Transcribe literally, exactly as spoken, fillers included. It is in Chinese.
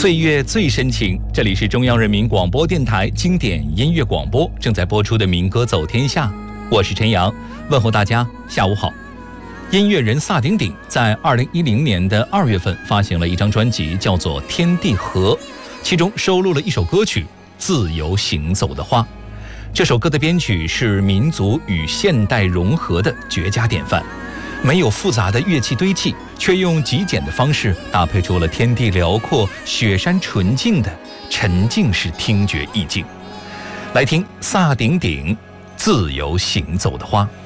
岁月最深情，这里是中央人民广播电台经典音乐广播正在播出的民歌走天下，我是陈阳，问候大家下午好。音乐人萨顶顶在二零一零年的二月份发行了一张专辑，叫做《天地合》，其中收录了一首歌曲《自由行走的花》。这首歌的编曲是民族与现代融合的绝佳典范，没有复杂的乐器堆砌，却用极简的方式搭配出了天地辽阔、雪山纯净的沉浸式听觉意境。来听萨顶顶《自由行走的花》。